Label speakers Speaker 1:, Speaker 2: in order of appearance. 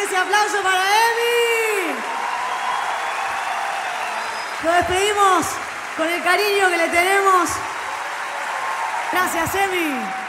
Speaker 1: ese aplauso para Emi. Lo despedimos con el cariño que le tenemos. Gracias, Emi.